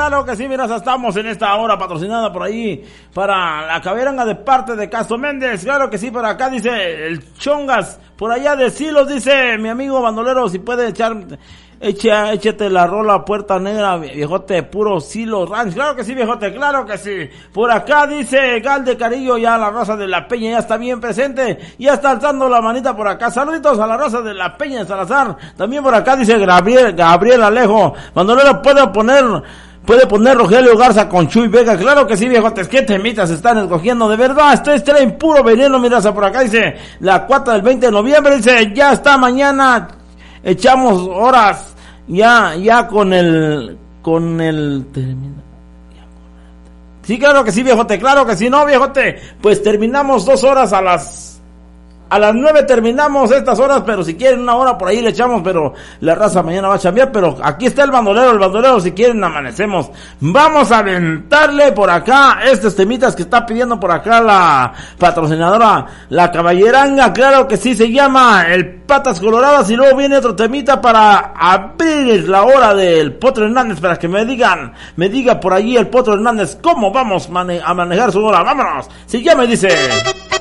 claro que sí, mira, estamos en esta hora patrocinada por ahí para la caberanga de parte de Castro Méndez, claro que sí, por acá dice el Chongas, por allá de Silos, dice mi amigo bandolero, si puede échate la rola Puerta Negra, viejote, puro Silo Ranch. Claro que sí, viejote, claro que sí. Por acá dice Gal de Carillo, ya la raza de la Peña ya está bien presente, ya está alzando la manita por acá. Saluditos a la raza de la Peña de Salazar. También por acá dice Gabriel Alejo, bandolero, puede poner Rogelio Garza con Chuy Vega. Claro que sí, viejotes, qué temitas están escogiendo, de verdad, esto es tren puro veneno. Mira, por acá dice la cuata del 20 de noviembre, dice, ya está mañana, echamos horas, ya con el sí, claro que sí, viejote, claro que sí, no, viejote, pues terminamos 2 horas a las 9 terminamos estas horas, pero si quieren 1 hora por ahí le echamos, pero la raza mañana va a chambear, pero aquí está el bandolero, si quieren amanecemos. Vamos a aventarle por acá estos temitas que está pidiendo por acá la patrocinadora, la caballeranga, claro que sí, se llama el Patas Coloradas, y luego viene otro temita para abrir la hora del Potro Hernández, para que me diga por allí el Potro Hernández cómo vamos a manejar su hora. Vámonos, si ya me dice...